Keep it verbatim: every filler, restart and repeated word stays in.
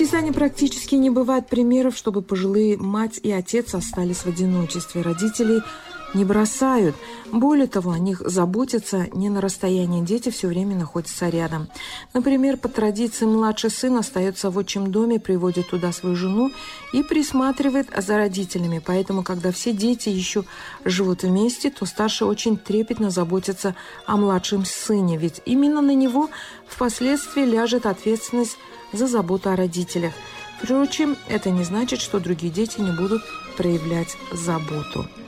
Писании практически не бывает примеров, чтобы пожилые мать и отец остались в одиночестве. Родителей не бросают. Более того, о них заботятся не на расстоянии. Дети все время находятся рядом. Например, по традиции младший сын остается в отчим доме, приводит туда свою жену и присматривает за родителями. Поэтому, когда все дети еще живут вместе, то старший очень трепетно заботится о младшем сыне. Ведь именно на него впоследствии ляжет ответственность за заботу о родителях. Впрочем, это не значит, что другие дети не будут проявлять заботу.